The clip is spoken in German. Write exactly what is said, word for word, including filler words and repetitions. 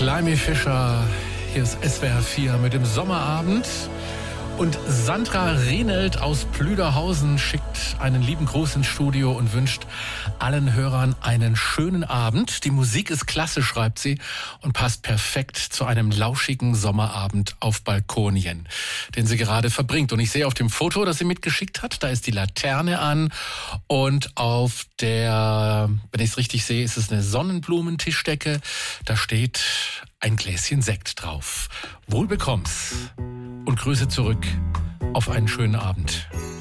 Climie Fischer, hier ist S W R vier mit dem Sommerabend. Und Sandra Renelt aus Plüderhausen schickt einen lieben Gruß ins Studio und wünscht allen Hörern einen schönen Abend. Die Musik ist klasse, schreibt sie, und passt perfekt zu einem lauschigen Sommerabend auf Balkonien, den sie gerade verbringt. Und ich sehe auf dem Foto, das sie mitgeschickt hat, da ist die Laterne an und auf der, wenn ich es richtig sehe, ist es eine Sonnenblumentischdecke. Da steht ein Gläschen Sekt drauf. Wohl bekomm's und Grüße zurück auf einen schönen Abend.